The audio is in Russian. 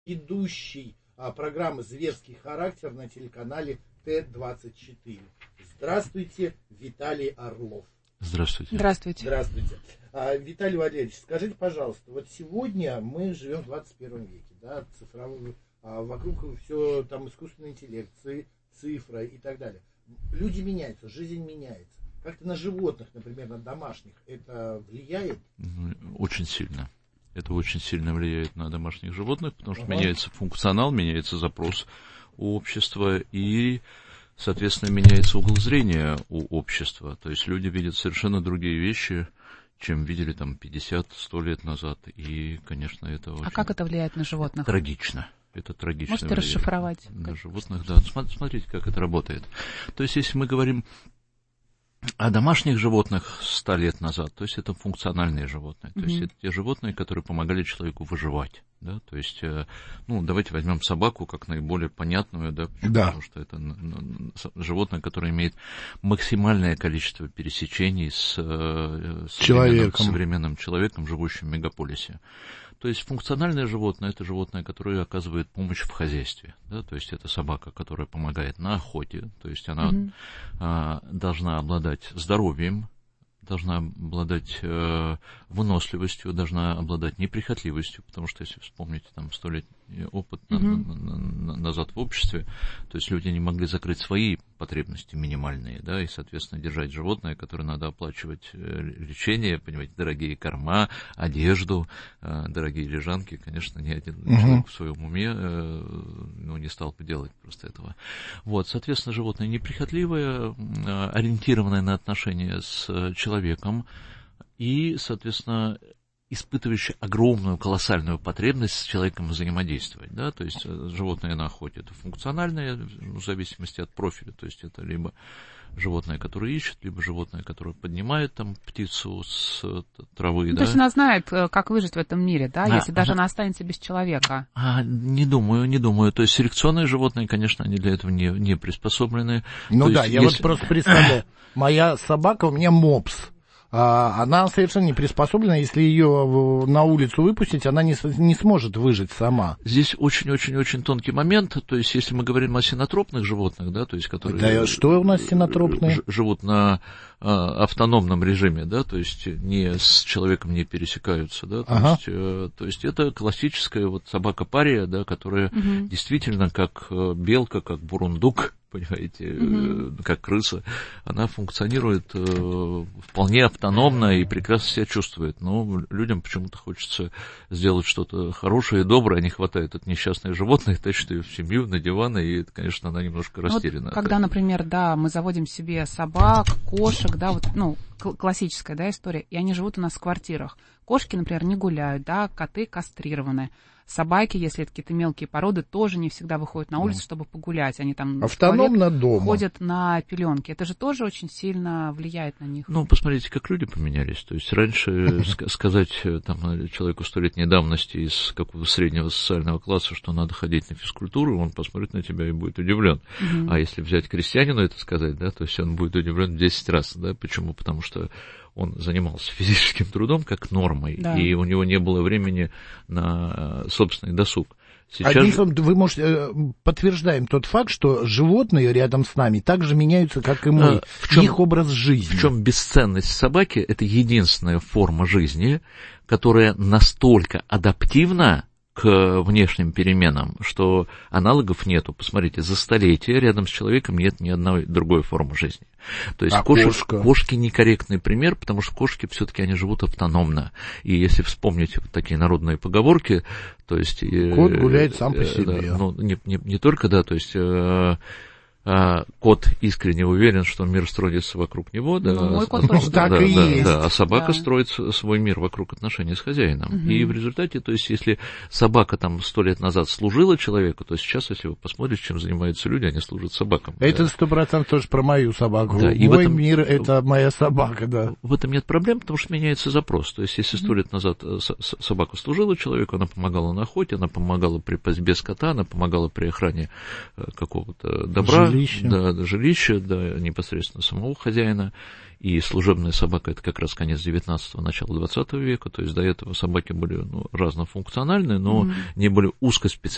ведущий программы «Зверский характер» на телеканале Т-24. Здравствуйте, Виталий Орлов. Здравствуйте. Здравствуйте. Здравствуйте. Виталий Валерьевич, скажите, пожалуйста, вот сегодня мы живем в 21 веке, да, цифровой, вокруг все там искусственный интеллект, цифра и так далее. Люди меняются, жизнь меняется. Как-то на животных, например, на домашних, это влияет? Очень сильно. Это очень сильно влияет на домашних животных, потому что меняется функционал, меняется запрос у общества и, соответственно, меняется угол зрения у общества. То есть люди видят совершенно другие вещи, чем видели там 50-100 лет назад. И, конечно, это очень... А как это влияет на животных? Трагично. Это трагично. Можете расшифровать? На животных, да. Смотрите, как это работает. То есть, если мы говорим о домашних животных 100 лет назад, то есть это функциональные животные, то есть это те животные, которые помогали человеку выживать, да, то есть, давайте возьмем собаку как наиболее понятную, да, потому что это животное, которое имеет максимальное количество пересечений с современным человеком, живущим в мегаполисе. То есть функциональное животное – это животное, которое оказывает помощь в хозяйстве. Да? То есть это собака, которая помогает на охоте. То есть она должна обладать здоровьем, должна обладать выносливостью, должна обладать неприхотливостью, потому что, если вспомните там 100-летний опыт назад в обществе, то есть люди не могли закрыть свои потребности минимальные, да, и, соответственно, держать животное, которое надо оплачивать лечение, понимаете, дорогие корма, одежду, дорогие лежанки, конечно, ни один человек в своем уме не стал бы делать просто этого. Вот, соответственно, животное неприхотливое, ориентированное на отношения с человеком и, соответственно, испытывающий огромную, колоссальную потребность с человеком взаимодействовать, да, то есть животное на охоте, это функциональное, в зависимости от профиля, то есть это либо животное, которое ищет, либо животное, которое поднимает там птицу с травы, да. То есть она знает, как выжить в этом мире, да, если даже она останется без человека. Не думаю, то есть селекционные животные, конечно, они для этого не приспособлены. Ну да, я вот просто представляю, моя собака, у меня мопс. Она совершенно не приспособлена, если ее на улицу выпустить, она не сможет выжить сама. Здесь очень-очень-очень тонкий момент, то есть если мы говорим о синотропных животных, да, то есть которые... Да, что у нас синотропные? Живут на автономном режиме, да, то есть не с человеком не пересекаются, да, то есть это классическая вот собака-пария, да, которая действительно как белка, как бурундук, понимаете, как крыса, она функционирует вполне автономно и прекрасно себя чувствует. Но людям почему-то хочется сделать что-то хорошее и доброе, не хватает от несчастных животных, тащит ее в семью, на диван, и, конечно, она немножко растеряна. Вот, когда, например, да, мы заводим себе собак, кошек, да, вот, классическая, да, история, и они живут у нас в квартирах. Кошки, например, не гуляют, да, коты кастрированы. Собаки, если это какие-то мелкие породы, тоже не всегда выходят на улицу, чтобы погулять. Они там автономно дома ходят на пеленке. Это же тоже очень сильно влияет на них. Посмотрите, как люди поменялись. То есть раньше сказать там человеку 100-летней давности из какого-то среднего социального класса, что надо ходить на физкультуру, он посмотрит на тебя и будет удивлен. А если взять крестьянину это сказать, да, то есть он будет удивлен в 10 раз. Да? Почему? Потому что он занимался физическим трудом как нормой, и у него не было времени на собственный досуг. Одним словом, вы можете подтверждаем тот факт, что животные рядом с нами так же меняются, как и мы, их образ жизни. В чем бесценность собаки? Это единственная форма жизни, которая настолько адаптивна к внешним переменам, что аналогов нету. Посмотрите, за столетия рядом с человеком нет ни одной другой формы жизни. То есть кошки некорректный пример, потому что кошки все-таки они живут автономно. И если вспомнить вот такие народные поговорки, то есть... Кот гуляет сам по себе. Не только, да, то есть... кот искренне уверен, что мир строится вокруг него, да, мой кот тоже так и есть. А собака строит свой мир вокруг отношений с хозяином. И в результате, то есть, если собака там 100 лет назад служила человеку, то сейчас, если вы посмотрите, чем занимаются люди, они служат собакам. Это 100% тоже про мою собаку. Да, мой мир — это моя собака, да. В этом нет проблем, потому что меняется запрос. То есть, если 100 лет назад собака служила человеку, она помогала на охоте, она помогала при пастьбе скота, она помогала при охране какого-то добра. Жилище, непосредственно самого хозяина. И служебная собака — это как раз конец 19-го, начало 20 века. То есть до этого собаки были разнофункциональные, но не были узкоспециализированные.